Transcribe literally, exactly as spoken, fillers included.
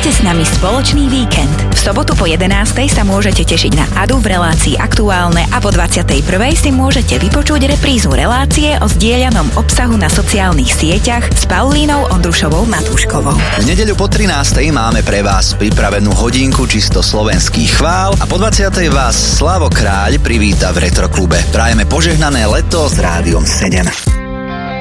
Prežite s nami spoločný víkend. V sobotu po jedenástej sa môžete tešiť na Adu v relácii Aktuálne a po dvadsiatej prvej si môžete vypočuť reprízu relácie o zdieľanom obsahu na sociálnych sieťach s Paulínou Ondrušovou Matúškovou. V nedeľu po trinástej máme pre vás pripravenú hodinku čisto slovenských chvál a po dvadsiatej vás Slavo Kráľ privíta v Retroklube. Prajeme požehnané leto s Rádiom sedem.